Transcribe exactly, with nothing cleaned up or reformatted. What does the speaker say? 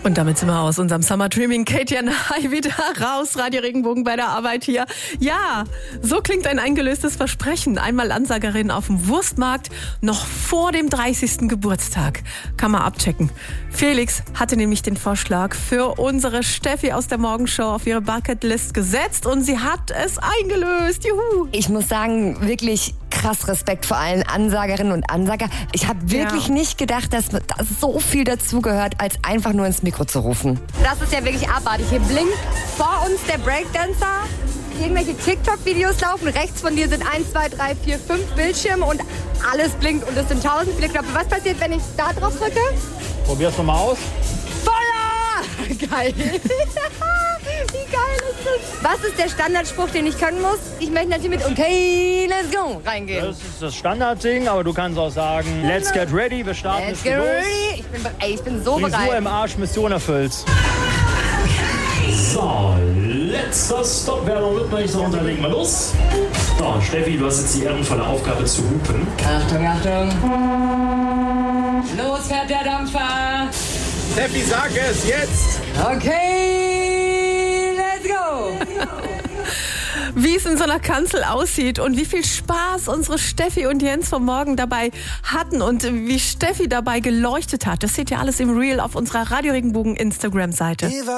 Und damit sind wir aus unserem Summer Dreaming Katie and I wieder raus. Radio Regenbogen bei der Arbeit hier. Ja, so klingt ein eingelöstes Versprechen. Einmal Ansagerin auf dem Wurstmarkt, noch vor dem dreißigsten Geburtstag. Kann man abchecken. Felix hatte nämlich den Vorschlag für unsere Steffi aus der Morgenshow auf ihre Bucketlist gesetzt und sie hat es eingelöst. Juhu! Ich muss sagen, wirklich krass Respekt vor allen Ansagerinnen und Ansager. Ich habe wirklich ja. nicht gedacht, dass da so viel dazugehört, als einfach nur ins Mikro zu rufen. Das ist ja wirklich abartig. Hier blinkt vor uns der Breakdancer. Irgendwelche TikTok-Videos laufen. Rechts von dir sind eins, zwei, drei, vier, fünf Bildschirme und alles blinkt und es sind tausend viele Knöpfe. Was passiert, wenn ich da drauf drücke? Probier's nochmal aus. Feuer! Geil. Wie geil ist das? Was ist der Standardspruch, den ich können muss? Ich möchte natürlich mit Okay, let's go reingehen. Das ist das Standardding, aber du kannst auch sagen, let's get ready, wir starten Let's jetzt get los. ready. Ich bin, ey, ich bin so Frisur bereit. im Arsch, Mission erfüllt. So, letzter Stopp. Wer noch mitmacht, so unterlegen wir los. So, Steffi, du hast jetzt die ehrenvolle Aufgabe zu hupen. Achtung, Achtung. Los fährt der Dampfer. Steffi, sag es jetzt! Okay, let's go. Wie es in so einer Kanzel aussieht und wie viel Spaß unsere Steffi und Jens vom Morgen dabei hatten und wie Steffi dabei geleuchtet hat, das seht ihr alles im Reel auf unserer Radio Regenbogen Instagram-Seite.